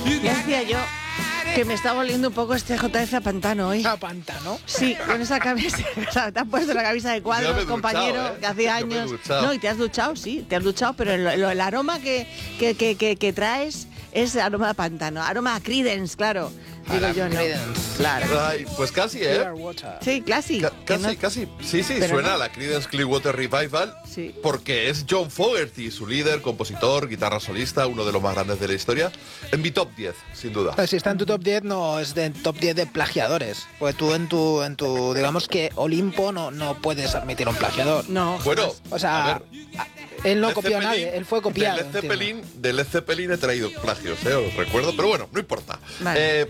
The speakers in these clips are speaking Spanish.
Ya decía yo que me está volviendo un poco este JF a pantano hoy. ¿A pantano? Sí, con esa camisa. O sea, te has puesto la camisa de Ya me he cuadros, duchado, compañero, que hace Ya me he años. duchado. No, y te has duchado, sí, te has duchado, pero el aroma que traes es aroma a pantano. Aroma a Creedence, claro. Digo yo, ¿no? Claro. Ay, pues casi, ¿eh? Clear water. Sí, clásico. Casi. Sí, Pero suena no. a la Creedence Clearwater Revival. Sí. Porque es John Fogerty, su líder, compositor, guitarra solista, uno de los más grandes de la historia. En mi top 10, sin duda. Pero si está en tu top 10, no es de top 10 de plagiadores. Porque tú en tu digamos que Olimpo no puedes admitir un plagiador. No, Bueno, O sea, a ver, él no Led copió a Zeppelin- nadie, él fue copiado. De Led Zeppelin he traído plagios, os recuerdo, pero bueno, no importa. Vale.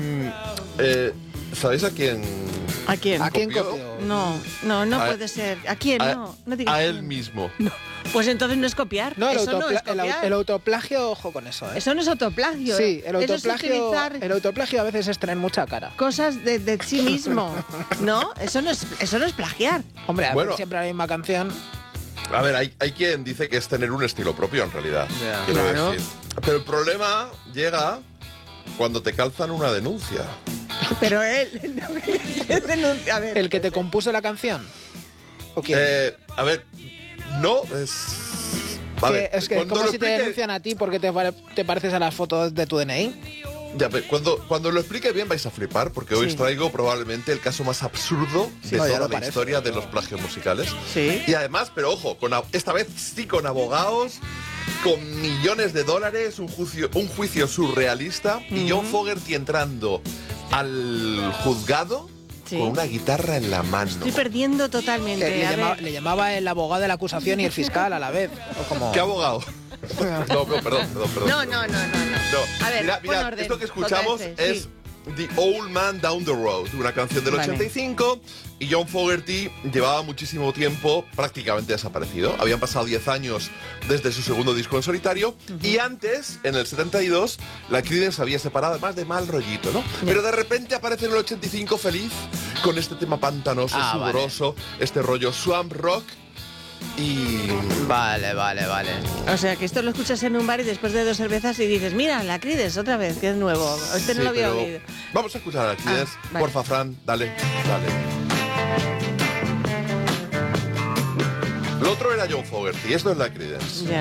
¿Sabéis a quién? ¿A quién? ¿A quién copió? copió? No A- puede ser. ¿A quién? No digas a él quién. mismo. Pues entonces no es copiar. No, Eso no es copiar. el autoplagio, ojo con eso, ¿eh? Eso no es autoplagio. Sí, el Eso es utilizar el autoplagio a veces es tener mucha cara. cosas de sí mismo. ¿No? Eso no es plagiar. Hombre, a Bueno. ver, siempre la misma canción. A ver, hay quien dice que es tener un estilo propio en realidad. Ya. Quiero Claro. decir. Pero el problema llega cuando te calzan una denuncia. Pero él denuncia. A ver. ¿El que te compuso la canción? ¿O quién? A ver, no es. Vale, es que cuando como lo si te explique- denuncian a ti porque te pareces a las fotos de tu DNI. Ya, cuando lo explique bien vais a flipar, porque hoy Sí. os traigo probablemente el caso más absurdo de No, ya toda lo la parece. historia de los plagios musicales. Sí. Y además, pero ojo, esta vez sí con abogados, con millones de dólares, un juicio surrealista, y John Fogerty entrando al juzgado Sí. con una guitarra en la mano. Estoy perdiendo totalmente. Le, A ver. le llamaba el abogado de la acusación y el fiscal a la vez. O como... ¿Qué abogado? No, perdón. No. No. A ver, Mira, pon orden, esto que escuchamos JF, es sí. The Old Man Down the Road, una canción del Vale. 85, y John Fogerty llevaba muchísimo tiempo prácticamente desaparecido. Habían pasado 10 años desde su segundo disco en solitario, y antes, en el 72, la Creedence se había separado, además de mal rollito, ¿no? Pero de repente aparece en el 85 feliz, con este tema pantanoso, Vale. sudoroso, este rollo swamp rock, y... Vale. O sea, que esto lo escuchas en un bar y después de 2 cervezas y dices, mira, la Creedence otra vez, que es nuevo. Este no Sí, lo había pero oído. Vamos a escuchar a la Creedence. vale. Porfa, Fran, dale. Lo otro era John Fogerty, esto es la Creedence. Ya.